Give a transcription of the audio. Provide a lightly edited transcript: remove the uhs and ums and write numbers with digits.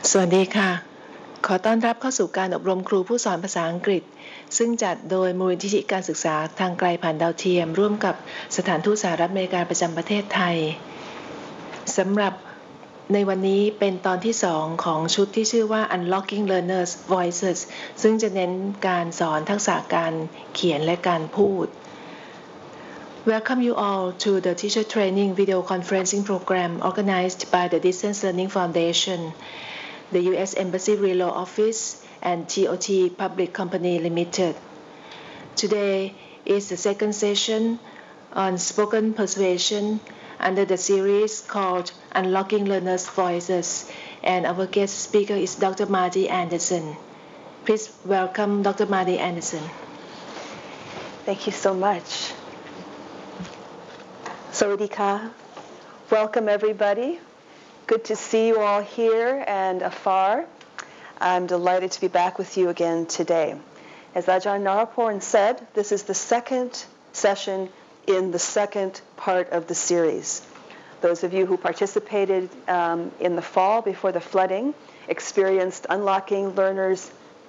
สวัสดีค่ะขอต้อนรับเข้าสู่การอบรมครูผู้สอนภาษาอังกฤษซึ่งจัดโดยมูลนิธิการศึกษาทางไกลผ่านดาวเทียมร่วมกับสถานทูตสหรัฐอเมริกาประจำประเทศไทยสำหรับในวันนี้เป็นตอนที่2ของชุดที่ชื่อว่า Unlocking Learners Voices ซึ่งจะเน้นการสอนทักษะการเขียนและการพูดWelcome you all to the teacher training video conferencing program organized by the Distance Learning Foundation, the U.S. Embassy Relo Office, and TOT Public Company Limited. Today is the second session on spoken persuasion under the series called Unlocking Learners' Voices, and our guest speaker is Dr. Marty Anderson. Please welcome Dr. Marty Anderson. Thank you so much. Sawadee-ka. Welcome everybody. Good to see you all here and afar. I'm delighted to be back with you again today. As Ajahn Naraporn said, this is the second session in the second part of the series. Those of you who participated in the fall before the flooding experienced Unlocking Learners'